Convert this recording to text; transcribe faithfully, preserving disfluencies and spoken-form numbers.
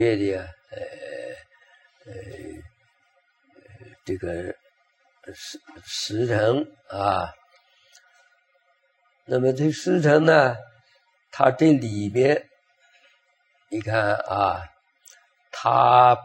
月的呃呃这个时时辰啊。那么这时辰呢，它这里边你看啊，它